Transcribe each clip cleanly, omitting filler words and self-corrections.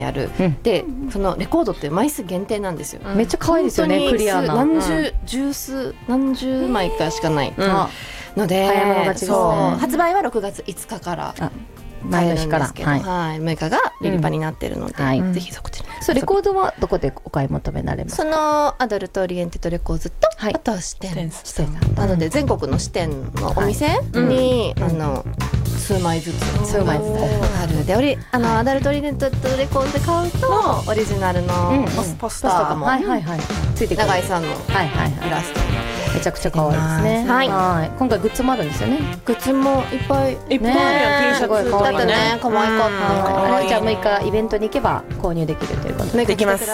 やる、でそのレコードって枚数限定なんですよ。 めっちゃ可愛いですよね、クリアな。 何十枚かしかないので、 早物勝ちですね。 発売は6月5日から前の日から、 6日がリリパになってるので、ぜひそこで。 そう、レコードはどこでお買い求められますか？ そのアダルトオリエンテッドレコーズと、あとは支店なので、全国の支店のお店に数枚ずつあるで、アダルトオリエンテッドレコーズで買うとオリジナルのポスターとかもついてくる。 永井さんのイラストめちゃくちゃ可愛いですね。はい。今回グッズもあるんですよね。 グッズもいっぱいあるやん。T シャツだったね。可愛かった。 じゃあ6日イベントに行けば購入できるということで。 できます。 ちょっ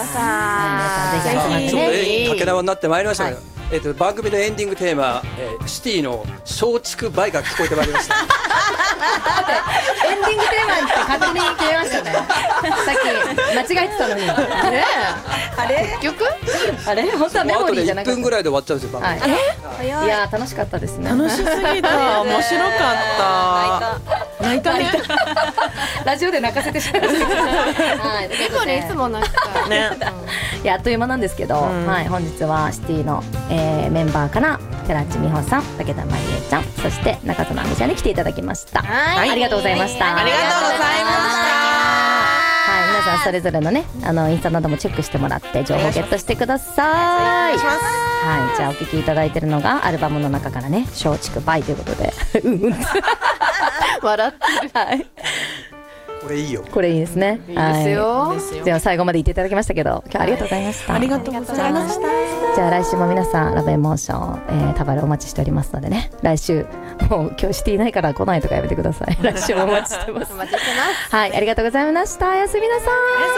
とかけ縄になってまいりましたけど、番組のエンディングテーマ、シティの松竹梅が聞こえてまいりました。 エンディングテーマって勝手に決めましたね。さっき間違えてたのに。あれ？結局？あれ？本当はメモリーじゃなくて。 1分ぐらいで終わっちゃうんですよ。 いや楽しかったですね。 楽しすぎた。面白かった。泣いたね。 ラジオで泣かせてしまいました。 結構ね、いつもなんかね。 いやあっという間なんですけど、本日はシティのメンバーから寺内美穂さん、武田まりえちゃん、そして中田奈美ちゃんに来ていただきました。ありがとうございました。 ありがとうございました。 皆さんそれぞれのねインスタなどもチェックしてもらって情報をゲットしてください。はい、じゃあお聴きいただいてるのがアルバムの中からね松竹梅ということで笑ってる。はい。 これいいよ。 これいいですね。 いいですよ。 では最後まで言っていただきましたけど、今日はありがとうございました。 ありがとうございました。 じゃあ来週も皆さんラブエモーション、多々お待ちしておりますのでね。来週もう今日シティないから来ないとかやめてください。来週もお待ちしてます。 お待ちしてます。 はい、ありがとうございました。おやすみなさい。